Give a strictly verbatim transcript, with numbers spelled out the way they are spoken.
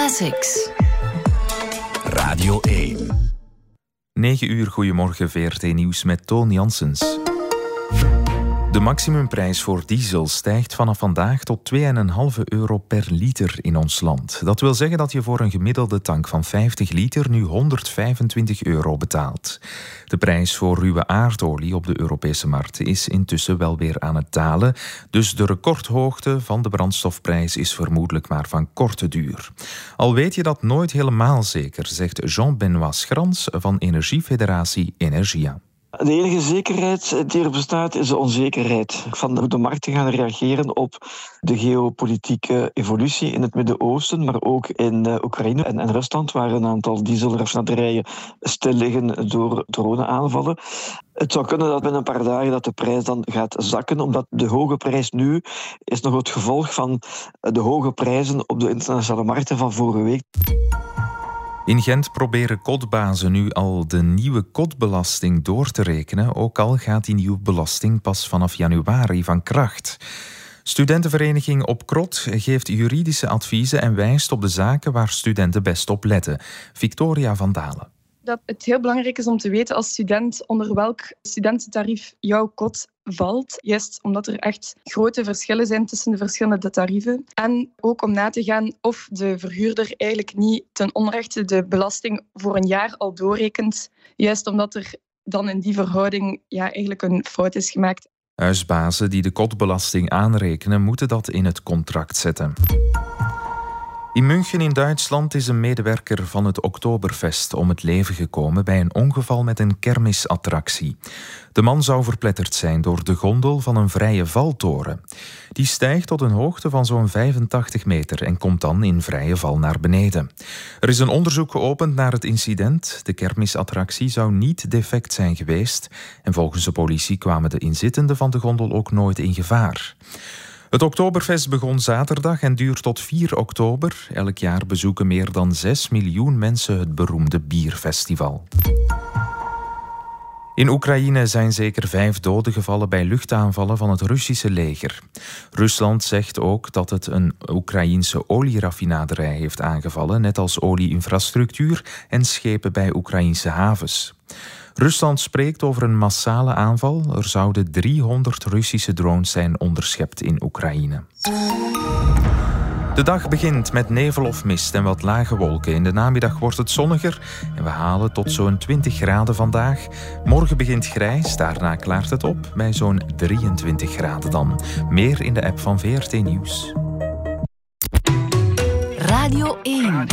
Classics. Radio één. negen uur, goedemorgen, V R T Nieuws met Toon Janssens. De maximumprijs voor diesel stijgt vanaf vandaag tot twee komma vijf euro per liter in ons land. Dat wil zeggen dat je voor een gemiddelde tank van vijftig liter nu honderdvijfentwintig euro betaalt. De prijs voor ruwe aardolie op de Europese markt is intussen wel weer aan het dalen, dus de recordhoogte van de brandstofprijs is vermoedelijk maar van korte duur. Al weet je dat nooit helemaal zeker, zegt Jean-Benoît Schrans van Energiefederatie Energia. De enige zekerheid die er bestaat is de onzekerheid van hoe de markten gaan reageren op de geopolitieke evolutie in het Midden-Oosten, maar ook in uh, Oekraïne en, en Rusland, waar een aantal dieselraffinaderijen stil liggen door droneaanvallen. Het zou kunnen dat binnen een paar dagen dat de prijs dan gaat zakken, omdat de hoge prijs nu is nog het gevolg van de hoge prijzen op de internationale markten van vorige week. In Gent proberen kotbazen nu al de nieuwe kotbelasting door te rekenen, ook al gaat die nieuwe belasting pas vanaf januari van kracht. Studentenvereniging Op Krot geeft juridische adviezen en wijst op de zaken waar studenten best op letten. Victoria van Dalen. Dat het heel belangrijk is om te weten als student onder welk studententarief jouw kot valt. Juist omdat er echt grote verschillen zijn tussen de verschillende tarieven. En ook om na te gaan of de verhuurder eigenlijk niet ten onrechte de belasting voor een jaar al doorrekent. Juist omdat er dan in die verhouding ja, eigenlijk een fout is gemaakt. Huisbazen die de kotbelasting aanrekenen moeten dat in het contract zetten. In München in Duitsland is een medewerker van het Oktoberfest om het leven gekomen bij een ongeval met een kermisattractie. De man zou verpletterd zijn door de gondel van een vrije valtoren. Die stijgt tot een hoogte van zo'n vijfentachtig meter en komt dan in vrije val naar beneden. Er is een onderzoek geopend naar het incident. De kermisattractie zou niet defect zijn geweest en volgens de politie kwamen de inzittenden van de gondel ook nooit in gevaar. Het Oktoberfest begon zaterdag en duurt tot vier oktober. Elk jaar bezoeken meer dan zes miljoen mensen het beroemde bierfestival. In Oekraïne zijn zeker vijf doden gevallen bij luchtaanvallen van het Russische leger. Rusland zegt ook dat het een Oekraïense olieraffinaderij heeft aangevallen, net als olieinfrastructuur en schepen bij Oekraïnse havens. Rusland spreekt over een massale aanval. Er zouden driehonderd Russische drones zijn onderschept in Oekraïne. De dag begint met nevel of mist en wat lage wolken. In de namiddag wordt het zonniger en we halen tot zo'n twintig graden vandaag. Morgen begint grijs, daarna klaart het op bij zo'n drieëntwintig graden dan. Meer in de app van V R T Nieuws. Radio één.